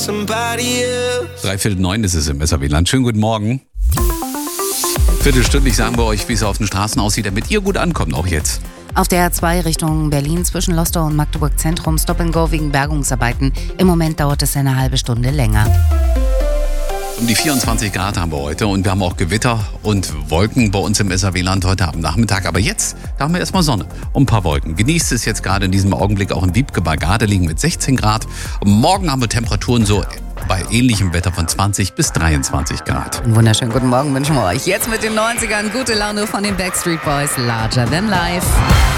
8:45 ist es im SRW-Land. Schönen guten Morgen. Viertelstündlich sagen wir euch, wie es auf den Straßen aussieht, damit ihr gut ankommt, auch jetzt. Auf der A2 Richtung Berlin zwischen Lostorf und Magdeburg Zentrum Stop and Go wegen Bergungsarbeiten. Im Moment dauert es eine halbe Stunde länger. Um die 24 Grad haben wir heute und wir haben auch Gewitter und Wolken bei uns im SRW-Land heute Abend Nachmittag. Aber jetzt, da haben wir erstmal Sonne und ein paar Wolken. Genießt es jetzt gerade in diesem Augenblick auch in Wiebke bei Gardelegen mit 16 Grad. Und morgen haben wir Temperaturen so bei ähnlichem Wetter von 20 bis 23 Grad. Einen wunderschönen guten Morgen wünschen wir euch. Jetzt mit den 90ern gute Laune von den Backstreet Boys, Larger Than Life.